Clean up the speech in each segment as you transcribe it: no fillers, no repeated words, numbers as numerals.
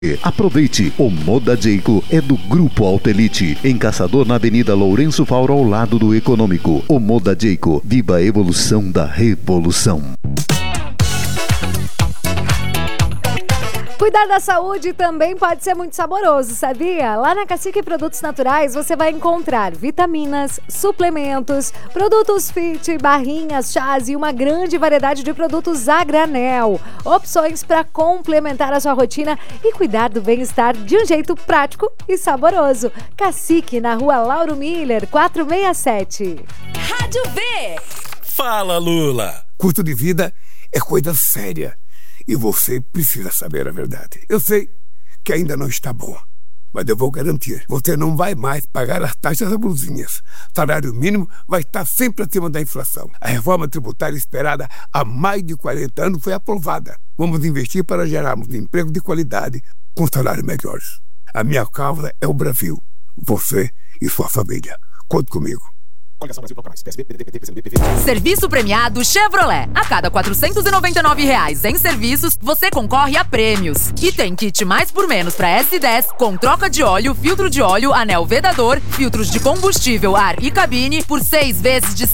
Aproveite, o Moda Jayco é do Grupo Altelite, em Caçador, na Avenida Lourenço Fauro, ao lado do Econômico. O Moda Jayco, viva a evolução da revolução. Cuidar da saúde também pode ser muito saboroso, sabia? Lá na Cacique Produtos Naturais você vai encontrar vitaminas, suplementos, produtos fit, barrinhas, chás e uma grande variedade de produtos a granel. Opções para complementar a sua rotina e cuidar do bem-estar de um jeito prático e saboroso. Cacique, na Rua Lauro Miller, 467. Rádio V. Fala, Lula. Custo de vida é coisa séria. E você precisa saber a verdade. Eu sei que ainda não está boa, mas eu vou garantir. Você não vai mais pagar as taxas abusivas. Salário mínimo vai estar sempre acima da inflação. A reforma tributária esperada há mais de 40 anos foi aprovada. Vamos investir para gerarmos emprego de qualidade com salários melhores. A minha causa é o Brasil. Você e sua família. Conte comigo. Serviço premiado Chevrolet. A cada R$ 499 em serviços, você concorre a prêmios. E tem kit mais por menos para S10 com troca de óleo, filtro de óleo, anel vedador, filtros de combustível, ar e cabine por 6 vezes de R$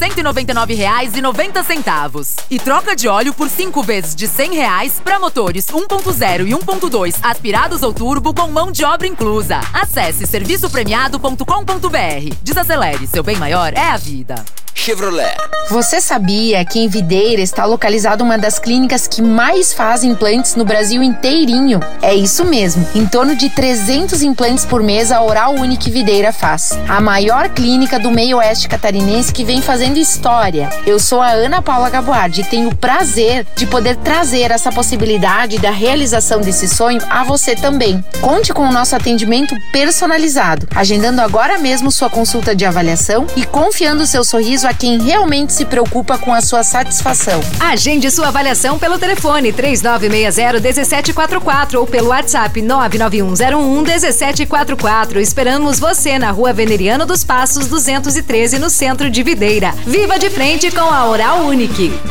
199,90. E troca de óleo por 5 vezes de R$ 100 para motores 1.0 e 1.2 aspirados ou turbo com mão de obra inclusa. Acesse serviçopremiado.com.br. Desacelere, seu bem maior é a vida. Chevrolet. Você sabia que em Videira está localizada uma das clínicas que mais faz implantes no Brasil inteirinho? É isso mesmo, em torno de 300 implantes por mês a Oral Unique Videira faz. A maior clínica do meio oeste catarinense que vem fazendo história. Eu sou a Ana Paula Gaboardi e tenho o prazer de poder trazer essa possibilidade da realização desse sonho a você também. Conte com o nosso atendimento personalizado, agendando agora mesmo sua consulta de avaliação e confiando seu sorriso a quem realmente se preocupa com a sua satisfação. Agende sua avaliação pelo telefone 3960-1744 ou pelo WhatsApp 99101-1744. Esperamos você na Rua Veneriano dos Passos 213, no centro de Videira. Viva de frente com a Oral Unique.